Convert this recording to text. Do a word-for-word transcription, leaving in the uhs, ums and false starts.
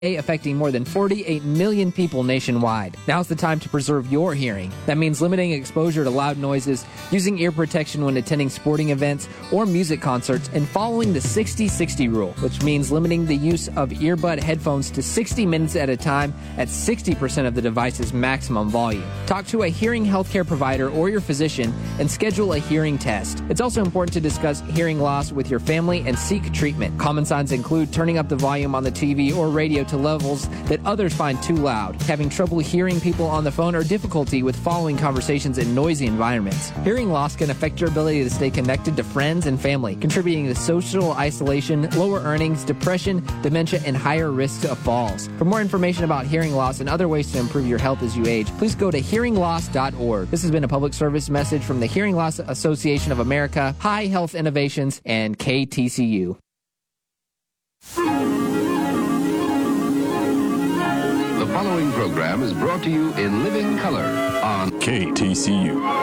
affecting more than forty-eight million people nationwide. Now's the time to preserve your hearing. That means limiting exposure to loud noises, using ear protection when attending sporting events or music concerts, and following the sixty sixty rule, which means limiting the use of earbud headphones to sixty minutes at a time at sixty percent of the device's maximum volume. Talk to a hearing healthcare provider or your physician and schedule a hearing test. It's also important to discuss hearing loss with your family and seek treatment. Common signs include turning up the volume on the T V or radio to levels that others find too loud, having trouble hearing people on the phone, or difficulty with following conversations in noisy environments. Hearing loss can affect your ability to stay connected to friends and family, contributing to social isolation, lower earnings, depression, dementia, and higher risks of falls. For more information about hearing loss and other ways to improve your health as you age, please go to hearing loss dot org. This has been a public service message from the Hearing Loss Association of America, High Health Innovations, and K T C U. The following program is brought to you in living color on K T C U.